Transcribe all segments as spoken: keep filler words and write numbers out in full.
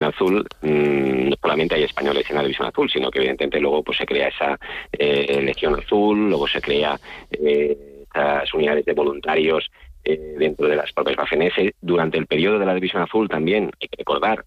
División Azul, mmm, no solamente hay españoles en la División Azul, sino que evidentemente luego pues se crea esa eh, Legión Azul, luego se crea eh, esas unidades de voluntarios eh, dentro de las propias Waffen-S. Durante el periodo de la División Azul también hay que recordar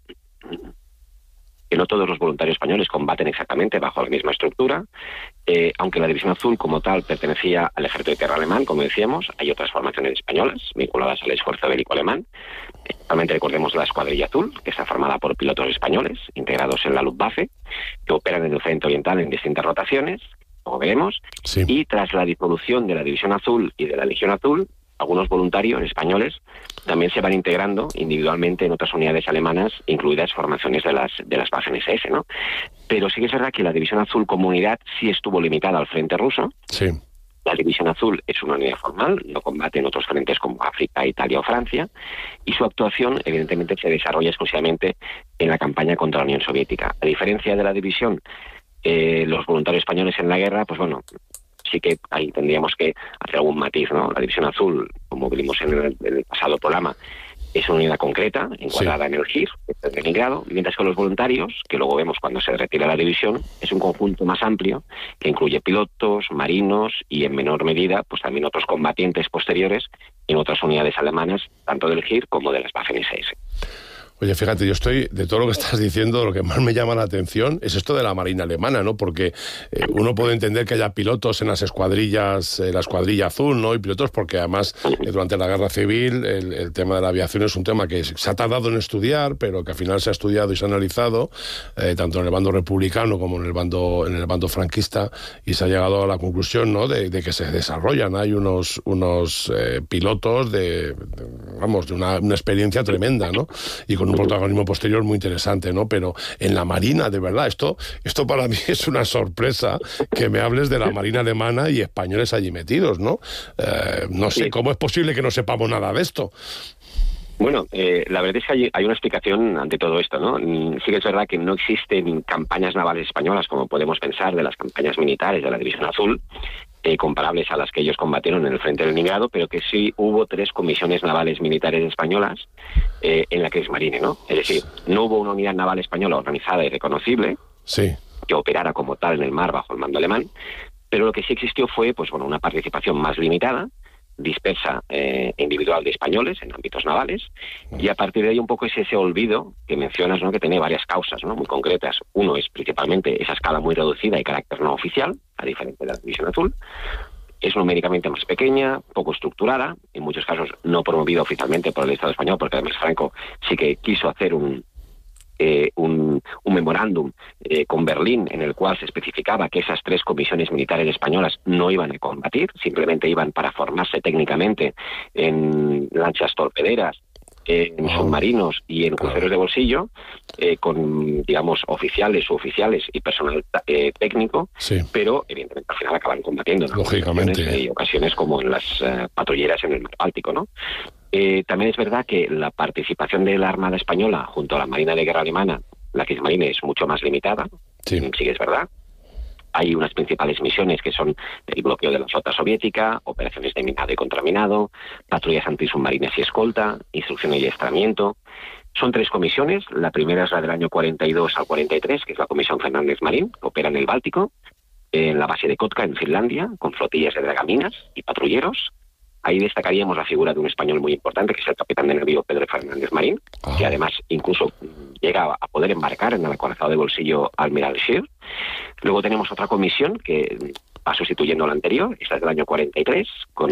que no todos los voluntarios españoles combaten exactamente bajo la misma estructura, eh, aunque la División Azul como tal pertenecía al Ejército de Tierra alemán, como decíamos, hay otras formaciones españolas vinculadas al esfuerzo bélico alemán. Actualmente recordemos la Escuadrilla Azul, que está formada por pilotos españoles integrados en la Luftwaffe, que operan en el frente oriental en distintas rotaciones, como veremos, sí. Y tras la disolución de la División Azul y de la Legión Azul, algunos voluntarios españoles también se van integrando individualmente en otras unidades alemanas, incluidas formaciones de las de las Waffen-S S, ¿no? Pero sí que es verdad que la División Azul como unidad sí estuvo limitada al frente ruso. Sí. La División Azul es una unidad formal, no combate en otros frentes como África, Italia o Francia, y su actuación evidentemente se desarrolla exclusivamente en la campaña contra la Unión Soviética. A diferencia de la división, eh, los voluntarios españoles en la guerra, pues bueno, sí que ahí tendríamos que hacer algún matiz, ¿no? La División Azul, como vimos en el, en el pasado programa, es una unidad concreta, encuadrada sí. en el G I R, en Leningrado, mientras que los voluntarios, que luego vemos cuando se retira la división, es un conjunto más amplio que incluye pilotos, marinos y en menor medida, pues también otros combatientes posteriores en otras unidades alemanas, tanto del G I R como de las Waffen-S S. Oye, fíjate, yo estoy, de todo lo que estás diciendo, lo que más me llama la atención es esto de la Marina alemana, ¿no? Porque eh, uno puede entender que haya pilotos en las escuadrillas, eh, la escuadrilla azul, ¿no? Y pilotos porque además eh, durante la Guerra Civil el, el tema de la aviación es un tema que se ha tardado en estudiar, pero que al final se ha estudiado y se ha analizado, eh, tanto en el bando republicano como en el bando en el bando franquista, y se ha llegado a la conclusión, ¿no? De, de que se desarrollan, hay unos unos eh, pilotos de, de, vamos, de una, una experiencia tremenda, ¿no? Y con un protagonismo posterior muy interesante, ¿no? Pero en la Marina, de verdad, esto, esto para mí es una sorpresa que me hables de la Marina alemana y españoles allí metidos, ¿no? Eh, no sé, ¿cómo es posible que no sepamos nada de esto? Bueno, eh, la verdad es que hay, hay una explicación ante todo esto, ¿no? Sí que es verdad que no existen campañas navales españolas, como podemos pensar, de las campañas militares de la División Azul, eh, comparables a las que ellos combatieron en el frente del Leningrado, pero que sí hubo tres comisiones navales militares españolas eh, en la Kriegsmarine, ¿no? Es decir, no hubo una unidad naval española organizada y reconocible, sí. que operara como tal en el mar bajo el mando alemán, pero lo que sí existió fue, pues bueno, una participación más limitada, dispersa e eh, individual de españoles en ámbitos navales, y a partir de ahí un poco es ese olvido que mencionas, ¿no? Que tiene varias causas, ¿no? Muy concretas. Uno es principalmente esa escala muy reducida y carácter no oficial, a diferencia de la División Azul. Es numéricamente más pequeña, poco estructurada, en muchos casos no promovida oficialmente por el Estado español, porque además Franco sí que quiso hacer un Eh, un, un memorándum eh, con Berlín en el cual se especificaba que esas tres comisiones militares españolas no iban a combatir, simplemente iban para formarse técnicamente en lanchas torpederas, eh, en submarinos y en cruceros de bolsillo, eh, con, digamos, oficiales o oficiales y personal eh, técnico, sí. Pero evidentemente al final acaban combatiendo, ¿no? Lógicamente. Y ocasiones como en las uh, patrulleras en el mar Báltico, ¿no? Eh, también es verdad que la participación de la Armada Española junto a la Marina de Guerra Alemana, la Kriegsmarine, es mucho más limitada, sí. Sí que es verdad. Hay unas principales misiones que son el bloqueo de la flota soviética, operaciones de minado y contraminado, patrullas antisubmarinas y escolta, instrucción y adiestramiento. Son tres comisiones. La primera es la del año cuarenta y dos al cuarenta y tres, que es la Comisión Fernández Marín, que opera en el Báltico, en la base de Kotka, en Finlandia, con flotillas de dragaminas y patrulleros. Ahí destacaríamos la figura de un español muy importante, que es el capitán de navío Pedro Fernández Marín, ah. que además incluso llega a poder embarcar en el acorazado de bolsillo Admiral Scheer. Luego tenemos otra comisión que va sustituyendo a la anterior, esta es del año cuarenta y tres, con,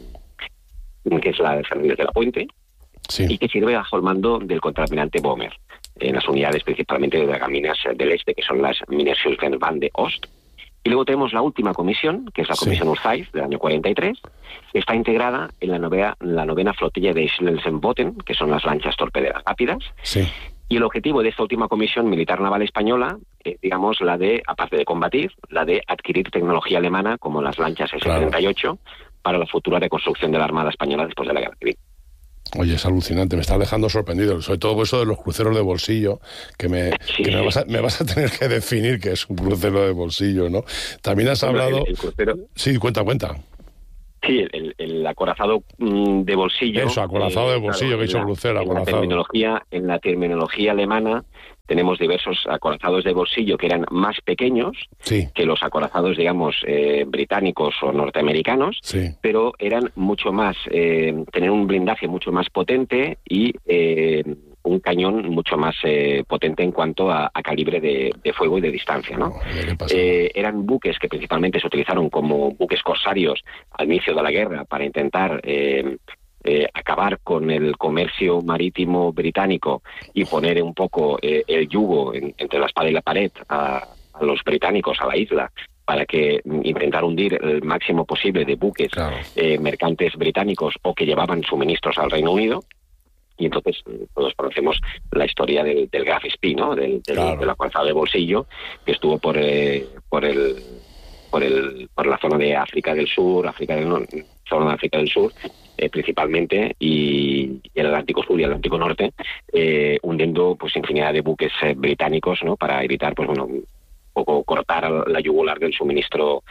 que es la de Fernández de la Puente, sí. Y que sirve bajo el mando del contraalmirante Bohmer, en las unidades principalmente de dragaminas del este, que son las Minneschützenbahn de Ost. Y luego tenemos la última comisión, que es la comisión sí. Urzeis, del año cuarenta y tres, que está integrada en la novena, la novena flotilla de Schleswig-Holstein, que son las lanchas torpederas rápidas. Sí. Y el objetivo de esta última comisión militar naval española, eh, digamos, la de, aparte de combatir, la de adquirir tecnología alemana, como las lanchas ese treinta y ocho, claro. para la futura reconstrucción de la Armada Española después de la Guerra Civil. Oye, es alucinante, me está dejando sorprendido, sobre todo eso de los cruceros de bolsillo, que me, sí. que me, vas, a, me vas a tener que definir qué es un crucero de bolsillo, ¿no? También has bueno, hablado... El, el crucero... Sí, cuenta, cuenta. Sí, el, el acorazado mmm, de bolsillo... Eso, acorazado eh, de bolsillo, claro, que he dicho crucero, en acorazado. La terminología, en la terminología alemana tenemos diversos acorazados de bolsillo que eran más pequeños sí. que los acorazados, digamos, eh, británicos o norteamericanos, sí. pero eran mucho más, eh, tener un blindaje mucho más potente y eh, un cañón mucho más eh, potente en cuanto a, a calibre de, de fuego y de distancia, ¿no? Oh, eh, eran buques que principalmente se utilizaron como buques corsarios al inicio de la guerra para intentar eh, eh, acabar con el comercio marítimo británico y poner un poco eh, el yugo en, entre la espada y la pared a, a los británicos, a la isla, para que intentar hundir el máximo posible de buques claro. eh, mercantes británicos o que llevaban suministros al Reino Unido. Y entonces todos conocemos la historia del, del Graf Spee, ¿no? Del, del, claro. del acorazado de bolsillo que estuvo por eh, por el por el por la zona de África del Sur, África del Norte, zona de África del Sur, eh, principalmente, y, y el Atlántico Sur y el Atlántico Norte, eh, hundiendo pues infinidad de buques eh, británicos, ¿no? Para evitar, pues bueno, un poco cortar la yugular del suministro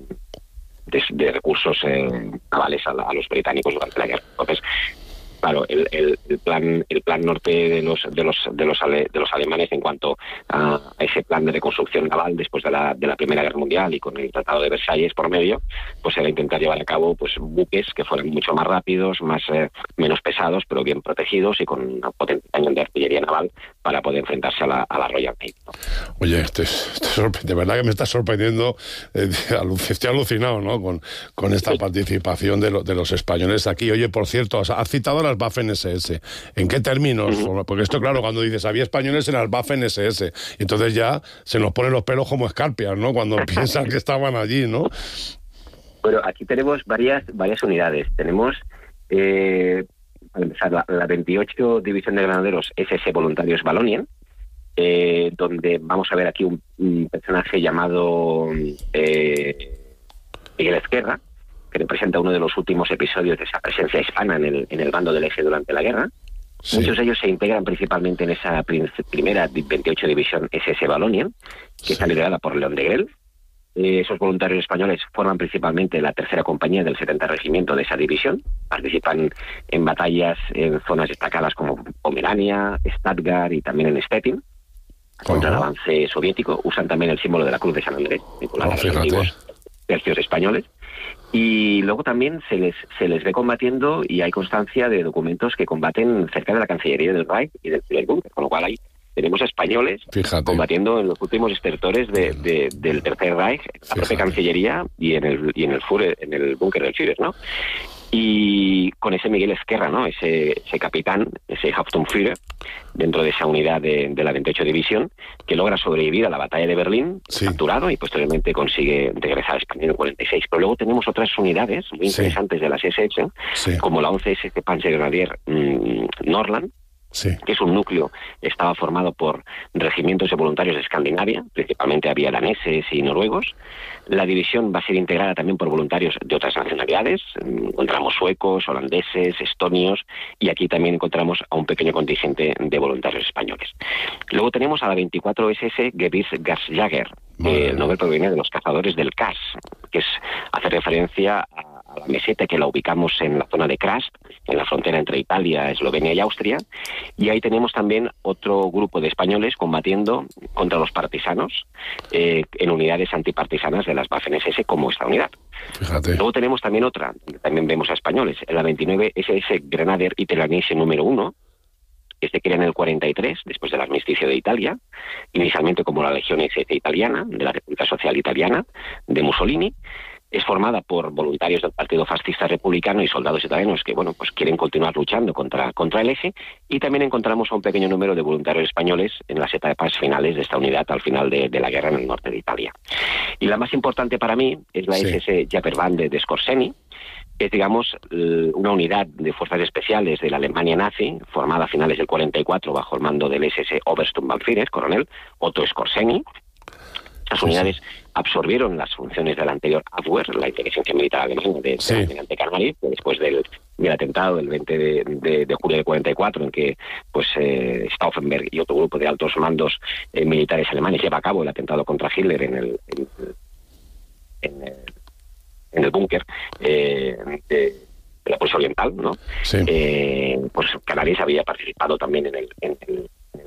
de, de recursos eh, navales a, la, a los británicos durante la guerra. Entonces, claro, el, el, el plan el plan norte de los de los de los ale, de los alemanes en cuanto a, a ese plan de reconstrucción naval después de la de la Primera Guerra Mundial y con el Tratado de Versalles por medio, pues era intentar llevar a cabo pues buques que fueran mucho más rápidos, más eh, menos pesados, pero bien protegidos y con una potente cañón de artillería naval para poder enfrentarse a la, a la Royal Navy, ¿no? Oye, este, este, de verdad que me está sorprendiendo, eh, estoy alucinado, ¿no? Con, con esta sí. participación de, lo, de los españoles aquí. Oye, por cierto, has citado las Waffen ese ese. ¿En qué términos? Uh-huh. Porque esto, claro, cuando dices había españoles en las Waffen ese ese, entonces ya se nos ponen los pelos como escarpias, ¿no? Cuando piensan que estaban allí, ¿no? Bueno, aquí tenemos varias varias unidades. Tenemos, eh, para empezar, la, la veintiocho División de Granaderos ese ese Voluntarios Valonien, eh, donde vamos a ver aquí un, un personaje llamado eh, Miguel Ezquerra, que representa uno de los últimos episodios de esa presencia hispana en el, en el bando del eje durante la guerra. Sí. Muchos de ellos se integran principalmente en esa prim- primera veintiocho División ese ese Valonien, que sí. está liderada por León de Grel. Eh, esos voluntarios españoles forman principalmente la tercera compañía del setenta Regimiento de esa división. Participan en batallas en zonas destacadas como Pomerania, Stuttgart y también en Stettin. Contra uh-huh. el avance soviético. Usan también el símbolo de la Cruz de San Andrés, vinculado oh, a los antiguos tercios españoles. Y luego también se les se les ve combatiendo y hay constancia de documentos que combaten cerca de la Cancillería del Reich y del Führerbunker, con lo cual hay tenemos españoles Fíjate. combatiendo en los últimos estertores de, de, del Tercer Reich, en la Fíjate. propia Cancillería y en el y en el Führer, en el búnker del Führer, ¿no? Y con ese Miguel Ezquerra, ¿no? Ese, ese capitán, ese Hauptsturmführer, dentro de esa unidad de, de la veintiocho División, que logra sobrevivir a la batalla de Berlín, sí. capturado, y posteriormente consigue regresar a España en el cuarenta y seis. Pero luego tenemos otras unidades muy interesantes sí. de las ese ese, sí. como la once ese ese Panzergrenadier mmm, Norland, Sí. que es un núcleo, estaba formado por regimientos de voluntarios de Escandinavia, principalmente había daneses y noruegos. La división va a ser integrada también por voluntarios de otras nacionalidades, encontramos suecos, holandeses, estonios, y aquí también encontramos a un pequeño contingente de voluntarios españoles. Luego tenemos a la veinticuatro ese ese Gewürzträger, que el nombre proviene de los cazadores del Kas, que es hace referencia a a la meseta que la ubicamos en la zona de Kras, en la frontera entre Italia, Eslovenia y Austria, y ahí tenemos también otro grupo de españoles combatiendo contra los partisanos eh, en unidades antipartisanas de las Waffen ese ese como esta unidad. Fíjate. Luego tenemos también otra, donde también vemos a españoles, en la veintinueve ese ese Grenadier Italianese número uno, que se crea en el cuarenta y tres, después del armisticio de Italia, inicialmente como la Legión ese ese italiana, de la República Social Italiana, de Mussolini. Es formada por voluntarios del Partido Fascista Republicano y soldados italianos que, bueno, pues quieren continuar luchando contra, contra el eje, y también encontramos a un pequeño número de voluntarios españoles en las etapas finales de esta unidad al final de, de la guerra en el norte de Italia. Y la más importante para mí es la sí. ese ese Japerbande de Skorzeny, que es, digamos, una unidad de fuerzas especiales de la Alemania nazi, formada a finales del cuarenta y cuatro bajo el mando del ese ese Obersturmbannführer, coronel Otto Skorzeny. Las unidades sí, sí. absorbieron las funciones de la anterior Abwehr, la inteligencia militar alemana de sí. almirante Karmali, después del, del atentado del veinte de, de, de julio del cuarenta y cuatro, en que pues eh, Stauffenberg y otro grupo de altos mandos eh, militares alemanes lleva a cabo el atentado contra Hitler en el, en, en el, en el búnker eh, de, de la Prusia Oriental, ¿no? Sí. Eh, pues Canarias había participado también en el, en el, en el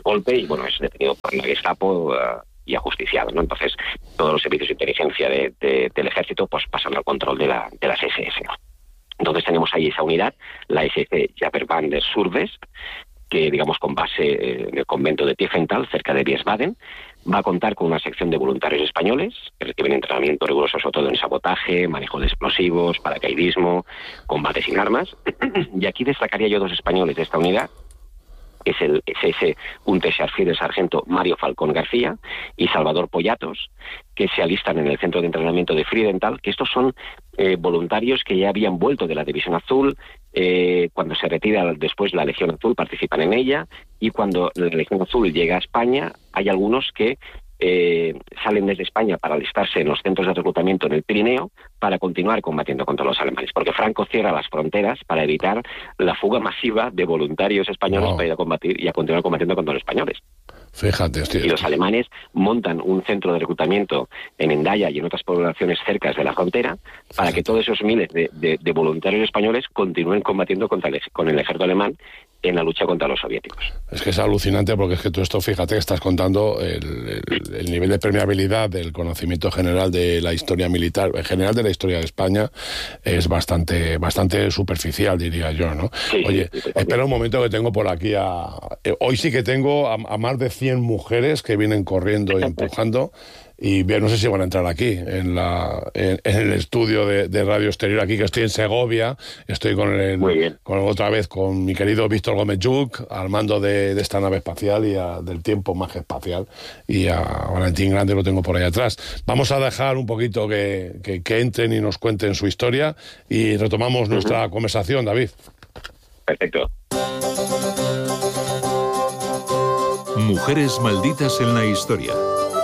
golpe y, bueno, es detenido por la Gestapo uh, y ajusticiado, ¿no? Entonces, todos los servicios de inteligencia de, de, del ejército pues pasan al control de, la, de las S S. Entonces tenemos ahí esa unidad, la S S Javerband der Surves, que, digamos, con base en el convento de Tiefenthal, cerca de Wiesbaden, va a contar con una sección de voluntarios españoles que reciben entrenamiento riguroso, sobre todo en sabotaje, manejo de explosivos, paracaidismo, combate sin armas. Y aquí destacaría yo dos españoles de esta unidad, que es el S S Unterscharführer del sargento Mario Falcón García y Salvador Pollatos, que se alistan en el centro de entrenamiento de Friedenthal, que estos son eh, voluntarios que ya habían vuelto de la División Azul. Eh, cuando se retira después la Legión Azul participan en ella, y cuando la Legión Azul llega a España hay algunos que eh, salen desde España para alistarse en los centros de reclutamiento en el Pirineo para continuar combatiendo contra los alemanes, porque Franco cierra las fronteras para evitar la fuga masiva de voluntarios españoles wow. para ir a combatir y a continuar combatiendo contra los españoles. Fíjate, estoy, y los alemanes montan un centro de reclutamiento en Hendaya y en otras poblaciones cercas de la frontera para Fíjate. que todos esos miles de, de, de voluntarios españoles continúen combatiendo contra el, con el ejército alemán en la lucha contra los soviéticos. Es que es alucinante, porque es que tú esto, fíjate, que estás contando el, el, el nivel de permeabilidad del conocimiento general de la historia militar, en general de la historia de España, es bastante bastante superficial, diría yo, ¿no? Sí, Oye, sí, sí, espera un momento, que tengo por aquí a... Hoy sí que tengo a, a más de cien mujeres que vienen corriendo y empujando. Y no sé si van a entrar aquí, en la en, en el estudio de, de Radio Exterior, aquí que estoy en Segovia. Estoy con, el, con otra vez con mi querido Víctor Gómez Lluch, al mando de, de esta nave espacial y a, del tiempo más espacial. Y a Valentín Grande lo tengo por ahí atrás. Vamos a dejar un poquito que, que, que entren y nos cuenten su historia y retomamos uh-huh. nuestra conversación, David. Perfecto. Mujeres malditas en la historia.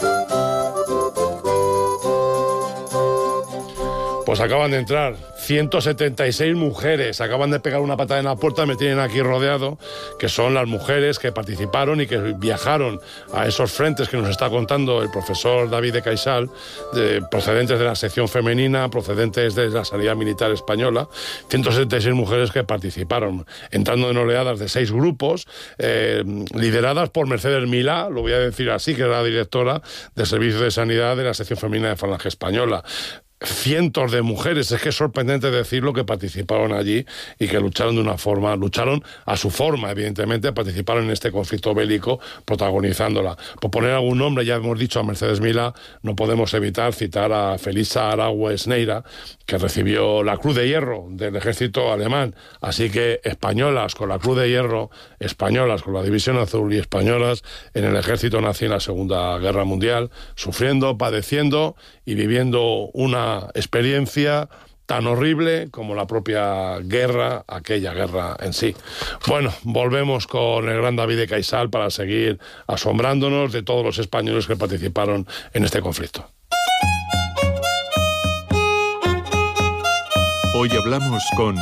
Pues acaban de entrar ciento setenta y seis mujeres, acaban de pegar una patada en la puerta, me tienen aquí rodeado, que son las mujeres que participaron y que viajaron a esos frentes que nos está contando el profesor David de Caixal, de, procedentes de la sección femenina, procedentes de la Sanidad Militar Española, ciento setenta y seis mujeres que participaron, entrando en oleadas de seis grupos, eh, lideradas por Mercedes Milá, lo voy a decir así, que era la directora del Servicio de Sanidad de la sección femenina de Falange Española. Cientos de mujeres, es que es sorprendente decirlo, que participaron allí y que lucharon de una forma, lucharon a su forma, evidentemente, participaron en este conflicto bélico, protagonizándola. Por poner algún nombre, ya hemos dicho a Mercedes Milá, no podemos evitar citar a Felisa Aragües Neira, que recibió la Cruz de Hierro del ejército alemán. Así que españolas con la Cruz de Hierro, españolas con la División Azul y españolas en el ejército nazi en la Segunda Guerra Mundial, sufriendo, padeciendo y viviendo una experiencia tan horrible como la propia guerra, aquella guerra en sí. Bueno, volvemos con el gran David de Caixal para seguir asombrándonos de todos los españoles que participaron en este conflicto. Hoy hablamos con...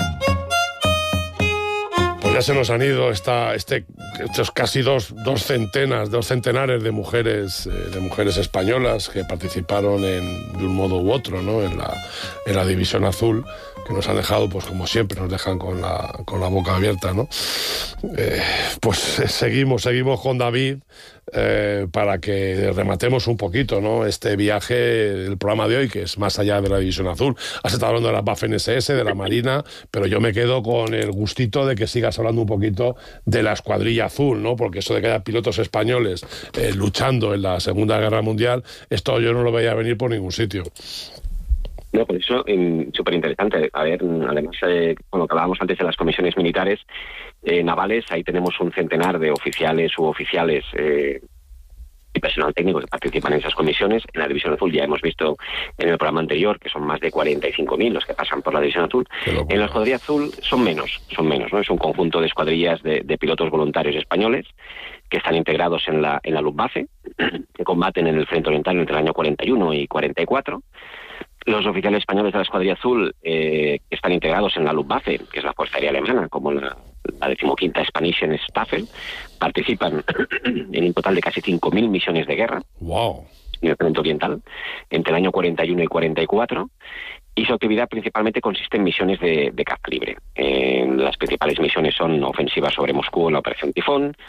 Pues ya se nos han ido esta, este, estos casi dos, dos centenas, dos centenares de mujeres, eh, de mujeres españolas que participaron en, de un modo u otro, ¿no? en, la, en la División Azul, que nos han dejado, pues como siempre, nos dejan con la, con la boca abierta, ¿no? Eh, pues eh, seguimos, seguimos con David eh, para que rematemos un poquito, ¿no? Este viaje del programa de hoy, que es más allá de la División Azul. Has estado hablando de la Waffen ese ese, de la Marina, pero yo me quedo con el gustito de que sigas hablando un poquito de la Escuadrilla Azul, ¿no? Porque eso de que haya pilotos españoles eh, luchando en la Segunda Guerra Mundial, esto yo no lo veía venir por ningún sitio. No, por eso, eh, súper interesante. A ver, además, eh, con lo que hablábamos antes de las comisiones militares eh, navales, ahí tenemos un centenar de oficiales u oficiales eh, y personal técnico que participan en esas comisiones. En la División Azul ya hemos visto en el programa anterior que son más de cuarenta y cinco mil los que pasan por la División Azul. En la Escuadrilla Azul son menos, son menos, ¿no? Es un conjunto de escuadrillas de, de pilotos voluntarios españoles que están integrados en la, en la Luftwaffe, que combaten en el Frente Oriental entre el año cuarenta y uno y cuarenta y cuatro. Los oficiales españoles de la Escuadrilla Azul eh, que están integrados en la Luftwaffe, que es la Fuerza Aérea Alemana, como la, la decimoquinta Spanischen Staffel, participan en un total de casi cinco mil misiones de guerra. ¡Wow! En el Frente Oriental, entre el año cuarenta y uno y cuarenta y cuatro, y su actividad principalmente consiste en misiones de, de caza libre. Eh, las principales misiones son ofensivas sobre Moscú en la Operación Tifón,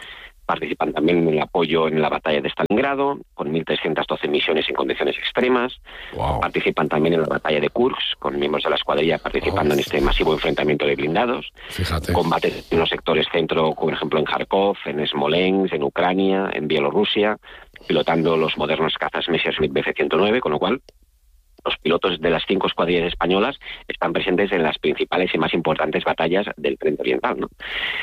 Participan también en el apoyo en la batalla de Stalingrado, con mil trescientas doce misiones en condiciones extremas. Wow. Participan también en la batalla de Kursk, con miembros de la escuadrilla participando oh. en este masivo enfrentamiento de blindados. Fíjate. Combates en los sectores centro, por ejemplo en Kharkov, en Smolensk, en Ucrania, en Bielorrusia, pilotando los modernos cazas Messerschmitt B F ciento nueve, con lo cual los pilotos de las cinco escuadrillas españolas están presentes en las principales y más importantes batallas del frente oriental, ¿no?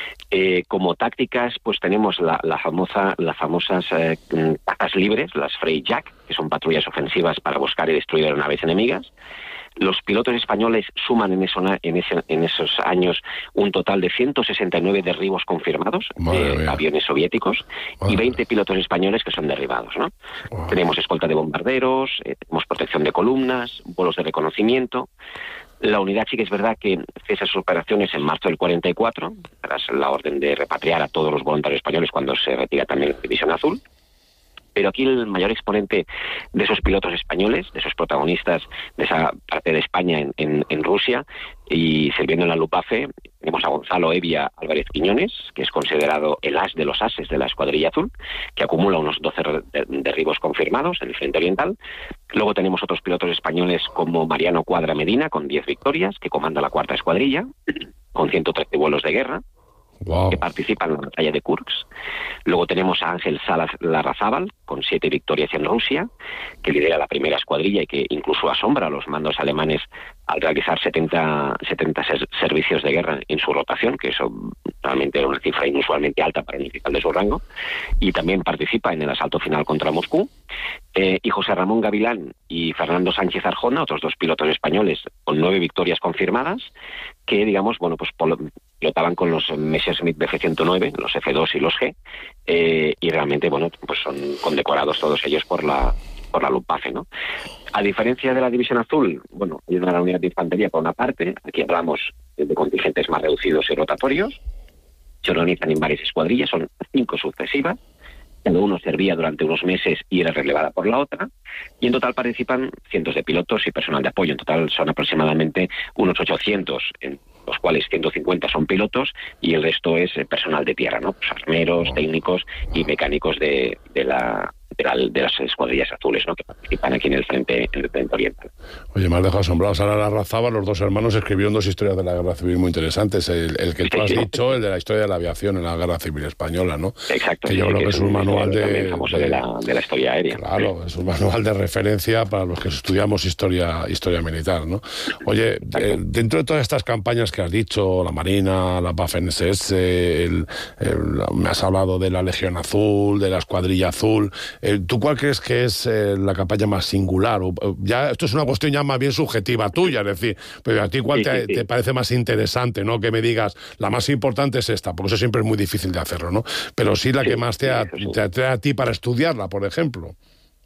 Eh, como tácticas, pues tenemos la, la famosa, las famosas eh, cazas libres, las Freyjagd, que son patrullas ofensivas para buscar y destruir aeronaves enemigas. Los pilotos españoles suman en, eso, en, ese, en esos años un total de ciento sesenta y nueve derribos confirmados Madre de mía. aviones soviéticos Madre y veinte pilotos españoles que son derribados, ¿no? Wow. Tenemos escolta de bombarderos, eh, tenemos protección de columnas, vuelos de reconocimiento. La unidad sí que es verdad que cesa sus operaciones en marzo del cuarenta y cuatro, tras la orden de repatriar a todos los voluntarios españoles cuando se retira también la División Azul. Pero aquí el mayor exponente de esos pilotos españoles, de esos protagonistas de esa parte de España en, en, en Rusia y sirviendo en la Luftwaffe, tenemos a Gonzalo Evia Álvarez Quiñones, que es considerado el as de los ases de la Escuadrilla Azul, que acumula unos doce derribos confirmados en el frente oriental. Luego tenemos otros pilotos españoles como Mariano Cuadra Medina, con diez victorias, que comanda la cuarta escuadrilla, con ciento trece vuelos de guerra. Wow. Que participa en la batalla de Kursk. Luego tenemos a Ángel Salas Larrazábal, con siete victorias en Rusia, que lidera la primera escuadrilla y que incluso asombra a los mandos alemanes al realizar setenta, setenta ser, servicios de guerra en su rotación, que eso realmente era una cifra inusualmente alta para un oficial de su rango. Y también participa en el asalto final contra Moscú. Eh, y José Ramón Gavilán y Fernando Sánchez Arjona, otros dos pilotos españoles con nueve victorias confirmadas, que, digamos, bueno, pues pilotaban con los Messerschmitt B F ciento nueve, los F dos y los G, eh, y realmente, bueno, pues son condecorados todos ellos por la por la Luftwaffe, ¿no? A diferencia de la División Azul, bueno, hay una unidad de infantería por una parte, aquí hablamos de contingentes más reducidos y rotatorios, se organizan en varias escuadrillas, son cinco sucesivas, cada uno servía durante unos meses y era relevada por la otra, y en total participan cientos de pilotos y personal de apoyo. En total son aproximadamente unos ochocientos, en los cuales ciento cincuenta son pilotos y el resto es personal de tierra, ¿no? Pues armeros, técnicos y mecánicos de, de la... De, la, de las escuadrillas azules, ¿no?, que participan aquí en el frente, en el frente oriental. Oye, me has dejado asombrado. Sara Larrazábal, los dos hermanos escribieron dos historias de la Guerra Civil muy interesantes. El, el que tú has dicho, el de la historia de la aviación en la Guerra Civil Española, ¿no? Exacto. Que yo sí, creo que, que es un manual de... famoso de, de, la, de la historia aérea. Claro, es un manual de referencia para los que estudiamos historia, historia militar, ¿no? Oye, eh, dentro de todas estas campañas que has dicho, la Marina, la Waffen ese ese, el, el, me has hablado de la Legión Azul, de la Escuadrilla Azul... ¿Tú cuál crees que es eh, la campaña más singular? O, ya esto es una cuestión ya más bien subjetiva tuya, es decir, pero a ti cuál sí, te, sí, sí. te parece más interesante, ¿no? Que me digas, la más importante es esta, porque eso siempre es muy difícil de hacerlo, ¿no? Pero sí la sí, que más te, a, sí. te atrae a ti para estudiarla, por ejemplo.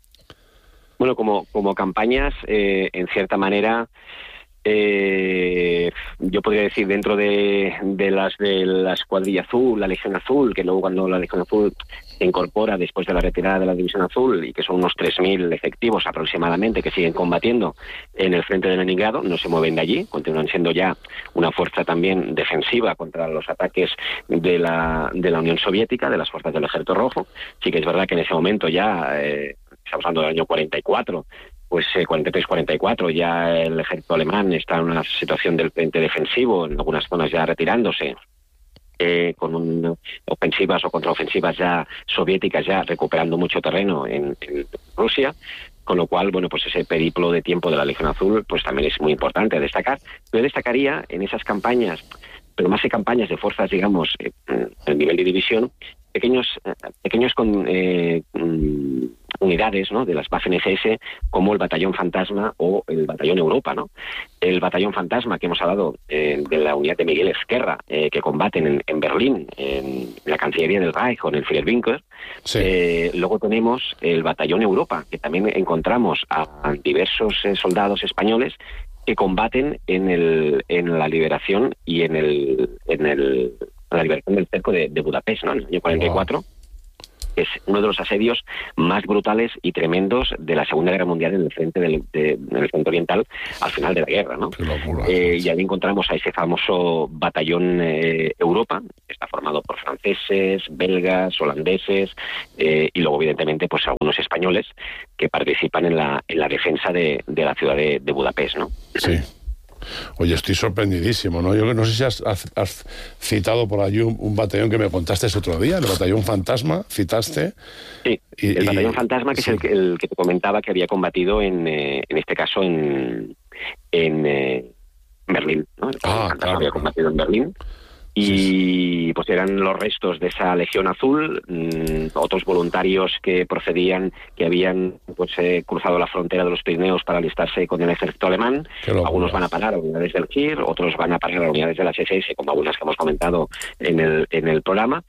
Bueno, como, como campañas, eh, en cierta manera... Eh, yo podría decir dentro de, de las de la Escuadrilla Azul, la Legión Azul, que luego cuando la Legión Azul se incorpora después de la retirada de la División Azul y que son unos tres mil efectivos aproximadamente que siguen combatiendo en el frente de Leningrado, no se mueven de allí, continúan siendo ya una fuerza también defensiva contra los ataques de la, de la Unión Soviética, de las fuerzas del Ejército Rojo. Sí que es verdad que en ese momento ya, eh, estamos hablando del año cuarenta y cuatro, pues eh, cuarenta y tres cuarenta y cuatro ya el ejército alemán está en una situación del frente defensivo, en algunas zonas ya retirándose, eh, con un, ofensivas o contraofensivas ya soviéticas ya recuperando mucho terreno en, en Rusia, con lo cual, bueno, pues ese periplo de tiempo de la Legión Azul pues también es muy importante a destacar. Yo destacaría en esas campañas, pero más que campañas de fuerzas, digamos, eh, a nivel de división, pequeños eh, pequeños con eh, unidades, ¿no?, de las Waffen ese ese, como el Batallón Fantasma o el Batallón Europa, ¿no? El Batallón Fantasma, que hemos hablado eh, de la unidad de Miguel Ezquerra, eh, que combaten en, en Berlín, en la Cancillería del Reich o en el Führerbunker. Sí. Eh, luego tenemos el Batallón Europa, que también encontramos a diversos eh, soldados españoles que combaten en el en la liberación y en el en el la liberación del cerco de, de Budapest, ¿no?, en el año cuarenta y cuatro. Wow. Es uno de los asedios más brutales y tremendos de la Segunda Guerra Mundial en el frente del de, en el frente oriental al final de la guerra, ¿no? Eh, y ahí encontramos a ese famoso batallón eh, Europa, que está formado por franceses, belgas, holandeses eh, y luego evidentemente pues algunos españoles que participan en la en la defensa de, de la ciudad de, de Budapest, ¿no? Sí. Oye, estoy sorprendidísimo, ¿no? Yo no sé si has, has, has citado por allí un, un batallón que me contaste ese otro día, el batallón Fantasma, citaste. Sí, y, el batallón y, Fantasma, que sí. es el, el que te comentaba que había combatido en, eh, en este caso en, en eh, Berlín, ¿no? El ah, Fantasma claro, había combatido en Berlín. Y sí, sí. pues eran los restos de esa Legión Azul, mmm, otros voluntarios que procedían, que habían pues eh, cruzado la frontera de los Pirineos para alistarse con el ejército alemán. Algunos van a parar a unidades del K I R, otros van a parar a unidades de las S S, como algunas que hemos comentado en el, en el programa.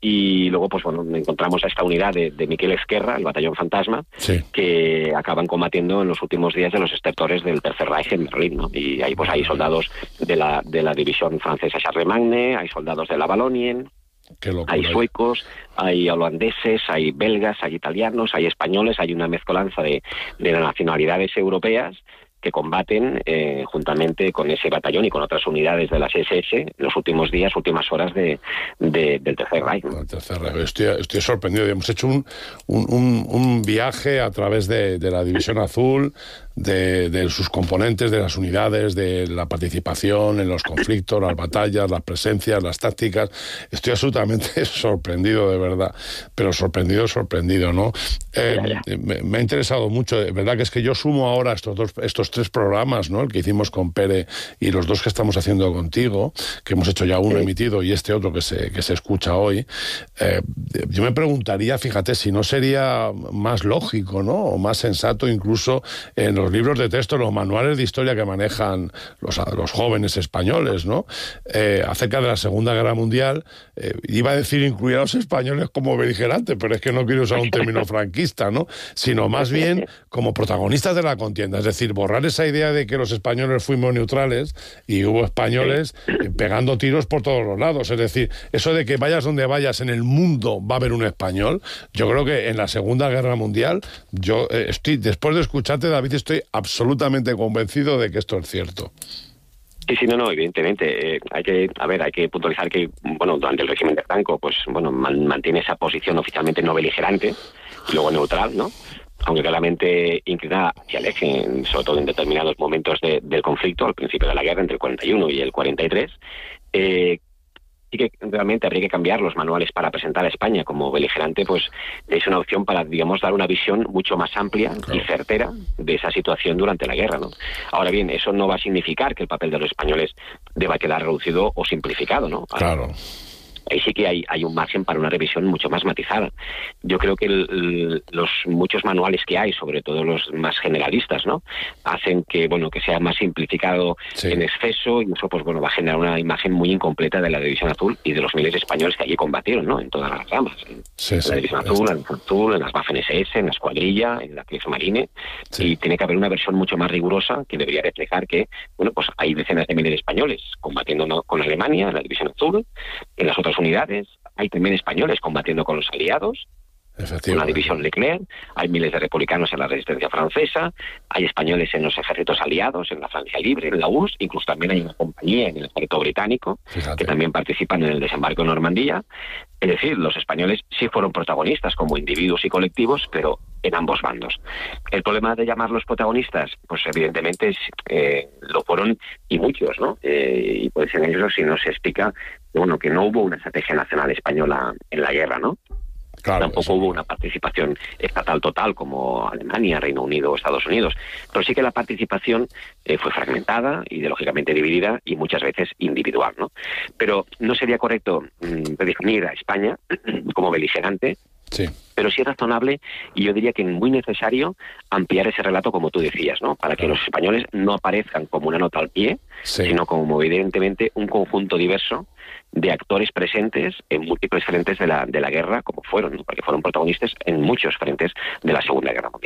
Y luego, pues bueno, encontramos a esta unidad de, de Miquel Esquerra, el batallón Fantasma, sí. que acaban combatiendo en los últimos días de los estertores del Tercer Reich en Berlín, ¿no? Y ahí pues hay soldados de la de la división francesa Charlemagne, hay soldados de la Valonien, hay suecos, hay holandeses, hay belgas, hay italianos, hay españoles, hay una mezcolanza de, de nacionalidades europeas que combaten eh, juntamente con ese batallón y con otras unidades de las S S en los últimos días, últimas horas de, de, del Tercer Reich. ¿No? El Tercer Reich. Estoy, estoy sorprendido. Hemos hecho un, un, un viaje a través de, de la División Azul, de, de sus componentes, de las unidades, de la participación en los conflictos, las batallas, las presencias, las tácticas. Estoy absolutamente sorprendido, de verdad. Pero sorprendido, sorprendido, ¿no? Eh, ya, ya. Me, me ha interesado mucho. De verdad que es que yo sumo ahora estos dos estos tres programas, ¿no? El que hicimos con Pere y los dos que estamos haciendo contigo, que hemos hecho ya uno sí. emitido y este otro que se, que se escucha hoy. Eh, yo me preguntaría, fíjate, si no sería más lógico, ¿no? O más sensato incluso en los libros de texto, los manuales de historia que manejan los, los jóvenes españoles, ¿no? Eh, acerca de la Segunda Guerra Mundial, eh, iba a decir incluir a los españoles como beligerantes, pero es que no quiero usar un término franquista, ¿no? Sino más bien como protagonistas de la contienda, es decir, borrar esa idea de que los españoles fuimos neutrales y hubo españoles pegando tiros por todos los lados. Es decir, eso de que vayas donde vayas en el mundo va a haber un español, yo creo que en la Segunda Guerra Mundial, yo eh, estoy, después de escucharte, David, estoy absolutamente convencido de que esto es cierto. Sí, sí, no, no, evidentemente. Eh, hay que, a ver, hay que puntualizar que, bueno, durante el régimen de Franco, pues, bueno, man, mantiene esa posición oficialmente no beligerante y luego neutral, ¿no? Aunque claramente inclinada hacia el eje, sobre todo en determinados momentos de, del conflicto, al principio de la guerra, entre el cuarenta y uno y el cuarenta y tres, eh, sí que realmente habría que cambiar los manuales para presentar a España como beligerante, pues es una opción para, digamos, dar una visión mucho más amplia claro. y certera de esa situación durante la guerra, ¿no? Ahora bien, eso no va a significar que el papel de los españoles deba quedar reducido o simplificado, ¿no? Claro. Ahí sí que hay, hay un margen para una revisión mucho más matizada. Yo creo que el, el, los muchos manuales que hay, sobre todo los más generalistas, ¿no? hacen que, bueno, que sea más simplificado sí. en exceso, y eso pues bueno va a generar una imagen muy incompleta de la División Azul y de los miles de españoles que allí combatieron, ¿no? En todas las ramas. En sí, sí, la División Azul, en la División Azul, en las Waffen S S, en la escuadrilla, en la Kriegsmarine, sí. y tiene que haber una versión mucho más rigurosa que debería reflejar que, bueno, pues hay decenas de miles de españoles combatiendo ¿no? con Alemania, en la División Azul, en las otras unidades, hay también españoles combatiendo con los aliados, en la división Leclerc, hay miles de republicanos en la resistencia francesa, hay españoles en los ejércitos aliados, en la Francia Libre, en la U R S S, incluso también hay una compañía en el ejército británico Fíjate. que también participan en el desembarco en Normandía. Es decir, los españoles sí fueron protagonistas como individuos y colectivos, pero en ambos bandos. El problema de llamarlos protagonistas, pues evidentemente es, eh, lo fueron y muchos, ¿no? Eh, y puede ser eso si no se explica, bueno, que no hubo una estrategia nacional española en la guerra, ¿no? Claro, Tampoco sí. hubo una participación estatal total como Alemania, Reino Unido o Estados Unidos. Pero sí que la participación eh, fue fragmentada, ideológicamente dividida y muchas veces individual, ¿no? Pero no sería correcto mmm, definir a España como beligerante, sí. pero sí es razonable y yo diría que muy necesario ampliar ese relato como tú decías, ¿no? Para que claro. los españoles no aparezcan como una nota al pie, sí. sino como evidentemente un conjunto diverso de actores presentes en múltiples frentes de la, de la guerra, como fueron, ¿no? Porque fueron protagonistas en muchos frentes de la Segunda Guerra Mundial.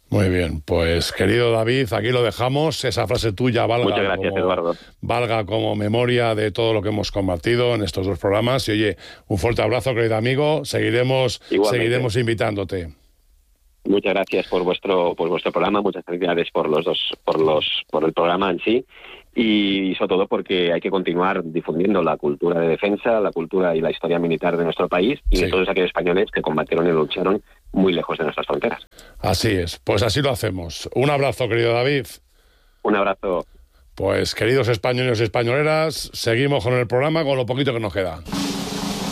Muy bien, pues querido David, aquí lo dejamos. Esa frase tuya valga, Muchas gracias, como, Eduardo. valga como memoria de todo lo que hemos compartido en estos dos programas. Y oye, un fuerte abrazo, querido amigo. Seguiremos, seguiremos invitándote. Muchas gracias por vuestro por vuestro programa, muchas felicidades por los dos por los por el programa en sí y sobre todo porque hay que continuar difundiendo la cultura de defensa, la cultura y la historia militar de nuestro país y sí. de todos aquellos españoles que combatieron y lucharon muy lejos de nuestras fronteras. Así es, pues así lo hacemos. Un abrazo, querido David. Un abrazo. Pues queridos españoles y españoleras, seguimos con el programa con lo poquito que nos queda.